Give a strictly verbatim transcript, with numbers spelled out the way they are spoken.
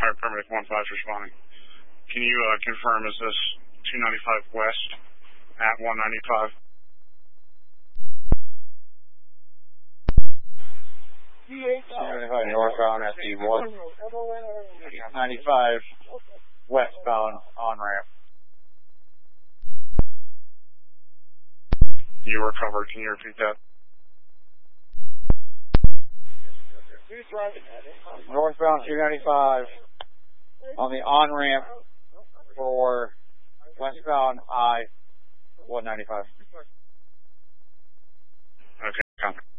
Fire paramedic one five responding. Can you uh, confirm, is this two ninety-five west at one ninety-five? two ninety-five northbound at the one ninety-five westbound on-ramp. You were covered. Can you repeat that? Northbound two ninety-five on the on-ramp for westbound I one ninety-five. Okay, copy.